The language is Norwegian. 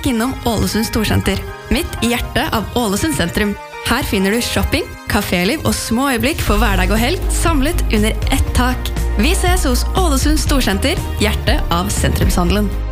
stikk innom Ålesund Storsenter, midt I hjertet av Ålesund sentrum. Her finner du shopping, kaféliv og små øyeblikk for hverdag og helg, samlet under ett tak. Vi ses hos Ålesund Storsenter, hjertet av sentrumshandelen.